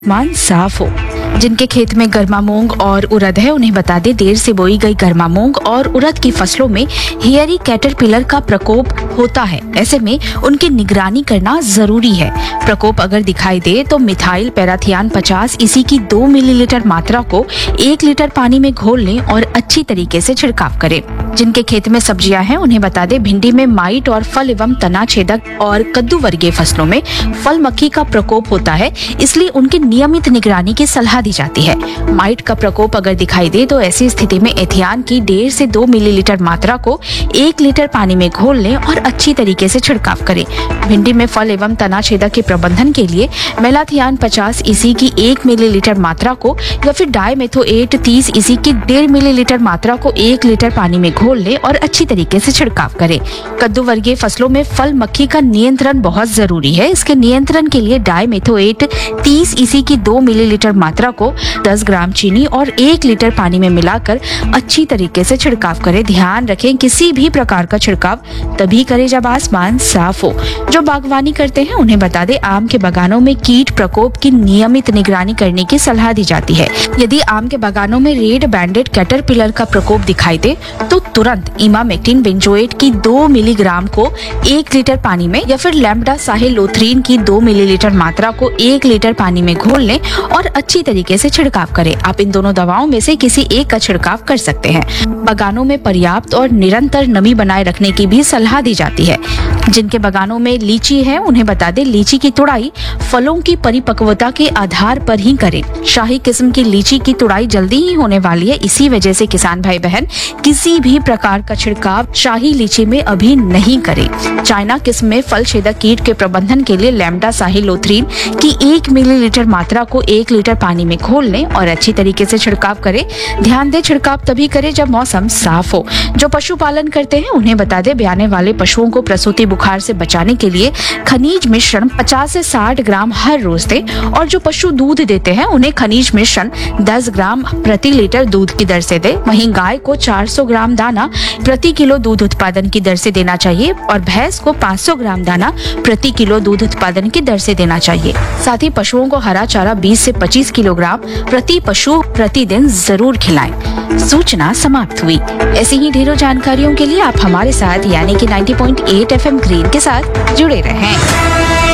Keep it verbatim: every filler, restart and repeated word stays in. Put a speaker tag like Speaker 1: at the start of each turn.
Speaker 1: मान साफ हो। जिनके खेत में गर्मा मूंग और उड़द है उन्हें बता दें देर से बोई गई गर्मा मूंग और उड़द की फसलों में हेयरी कैटरपिलर का प्रकोप होता है। ऐसे में उनकी निगरानी करना जरूरी है। प्रकोप अगर दिखाई दे तो मिथाइल पैराथियान पचास इसी की दो मिलीलीटर मात्रा को एक लीटर पानी में घोल लें और अच्छी तरीके से छिड़काव करें। जिनके खेत में सब्जियां हैं उन्हें बता दें भिंडी में माइट और फल एवं तना छेदक और कद्दू वर्गीय फसलों में फल मक्खी का प्रकोप होता है, इसलिए उनकी नियमित निगरानी की सलाह दी जाती है। माइट का प्रकोप अगर दिखाई दे तो ऐसी स्थिति में एथियान की डेढ़ से दो मिलीलीटर मात्रा को एक लीटर पानी में घोल लें और अच्छी तरीके से छिड़काव करें। भिंडी में फल एवं तना छेदक के प्रबंधन के लिए मेलाथियान पचास इसी की एक मिलीलीटर मात्रा को या फिर डाइमेथोएट तीस इसी की डेढ़ मिलीलीटर मात्रा को एक लीटर पानी में घोल लें और अच्छी तरीके से छिड़काव करें। कद्दू वर्गीय फसलों में फल मक्खी का नियंत्रण बहुत जरूरी है। इसके नियंत्रण के लिए डाइमेथोएट तीस इसी की दो मिलीलीटर मात्रा को दस ग्राम चीनी और एक लीटर पानी में मिलाकर अच्छी तरीके से छिड़काव करें। ध्यान रखें किसी भी प्रकार का छिड़काव तभी करें जब आसमान साफ हो। जो बागवानी करते हैं उन्हें बता दें आम के बागानों में कीट प्रकोप की नियमित निगरानी करने की सलाह दी जाती है। यदि आम के बागानों में रेड बैंडेड कैटरपिलर का प्रकोप दिखाई दे तो तुरंत इमामेक्टिन बेंजोएट की दो मिलीग्राम को एक लीटर पानी में या फिर लैम्बडा साहिलोथ्रीन की दो मिलीलीटर मात्रा को एक लीटर पानी में घोल लें और अच्छी तरीके से छिड़काव करें। आप इन दोनों दवाओं में से किसी एक का छिड़काव कर सकते हैं। बागानों में पर्याप्त और निरंतर नमी बनाए रखने की भी सलाह दी जाती है। जिनके बागानों में लीची है उन्हें बता दें लीची की तुड़ाई फलों की परिपक्वता के आधार पर ही करें। शाही किस्म की लीची की तुड़ाई जल्दी ही होने वाली है, इसी वजह से किसान भाई बहन किसी भी प्रकार का छिड़काव शाही लीची में अभी नहीं करें। चाइना किस्म में फल छेदक कीट के प्रबंधन के लिए लैम्बडा साहिलोथ्रीन की एक मिलीलीटर मात्रा को एक लीटर पानी में घोल लें और अच्छी तरीके से छिड़काव करें। ध्यान दें छिड़काव तभी करें जब मौसम साफ हो। जो पशुपालन करते हैं उन्हें बता दें ब्याने वाले पशुओं को प्रसूति बुखार से बचाने के लिए खनिज मिश्रण पचास से साठ ग्राम हर रोज दें और जो पशु दूध देते हैं उन्हें खनिज मिश्रण दस ग्राम प्रति लीटर दूध की दर से दें। वहीं गाय को चार सौ ग्राम दाना प्रति किलो दूध उत्पादन की दर से देना चाहिए और भैंस को पाँच सौ ग्राम दाना प्रति किलो दूध उत्पादन की दर से देना चाहिए। साथ ही पशुओं को हरा चारा बीस से पच्चीस किलोग्राम प्रति पशु प्रतिदिन जरूर खिलाएं। सूचना समाप्त हुई। ऐसी ही ढेरों जानकारियों के लिए आप हमारे साथ यानी कि नब्बे पॉइंट आठ एफ एम ग्रीन के साथ जुड़े रहें।